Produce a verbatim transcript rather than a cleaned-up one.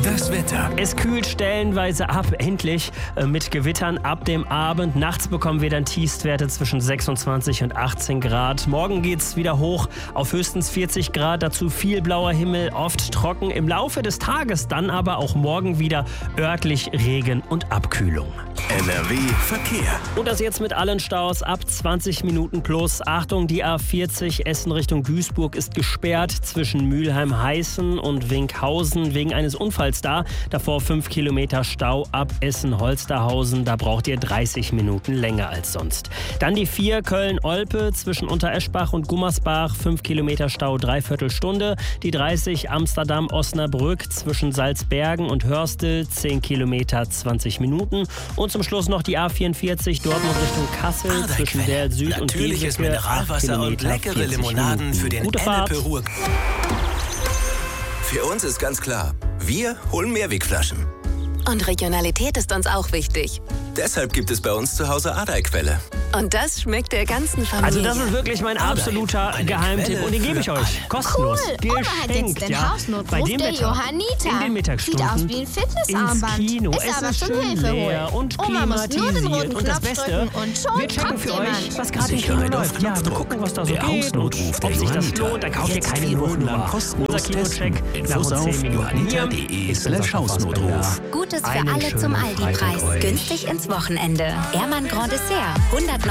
Das Wetter. Es kühlt stellenweise ab, endlich äh, mit Gewittern ab dem Abend. Nachts bekommen wir dann Tiefstwerte zwischen sechsundzwanzig und achtzehn Grad. Morgen geht's wieder hoch auf höchstens vierzig Grad. Dazu viel blauer Himmel, oft trocken. Im Laufe des Tages dann aber auch morgen wieder örtlich Regen und Abkühlung. N R W Verkehr. Und das jetzt mit allen Staus ab zwanzig Minuten plus. Achtung, die A vierzig Essen Richtung Duisburg ist gesperrt zwischen Mülheim-Heißen und Winkhausen wegen eines Unfalls da. Davor fünf Kilometer Stau ab Essen-Holsterhausen. Da braucht ihr dreißig Minuten länger als sonst. Dann die vier Köln-Olpe zwischen Untereschbach und Gummersbach. fünf Kilometer Stau, dreiviertel Stunde. Die dreißig Amsterdam-Osnabrück zwischen Salzbergen und Hörstel. zehn Kilometer, zwanzig Minuten. Und zum Schluss noch die A vierundvierzig Dortmund Richtung Kassel zwischen Werl Süd und natürliches Geseke. Mineralwasser und leckere Limonaden für den Ennepe-Ruhr. Für uns ist ganz klar, wir holen Mehrwegflaschen. Und Regionalität ist uns auch wichtig. Deshalb gibt es bei uns zu Hause Ardei-Quelle. Und das schmeckt der ganzen Familie. Also das ist wirklich mein absoluter Ardei, Geheimtipp. Quelle und den gebe ich für euch alle. kostenlos. Cool. Oma hat jetzt Geschenkt, den ja. Hausnotruf Bei dem der Wetter. Johanniter. In den Mittagsstunden. Sieht aus wie ein ins Fitnessarmband. Kino. Ist Es aber ist zum schön Hilfe leer holen. und Oma muss nur den klimatisiert. roten Und das Knopf Beste, drücken und schon wir checken kommt für jemand. euch, was gerade im Kino Sicherheit auf läuft. Ja, wir Knopfdruck. gucken, was da so Der geht und Hausnotruf der ob sich das Johanniter. lohnt. Dann kauft ihr Jetzt keine vier Wochen lang Nullnummer. kostenlos Unser Kinocheck testen. nach Infos rund auf zehn Minuten. johanniter Hier punkt de ist slash unser Hausnotruf. Verfassungsbilder. Gutes für Einen alle zum schönen Freitag Aldi-Preis. euch. Günstig ins Wochenende. Ehrmann Grand Dessert. hundert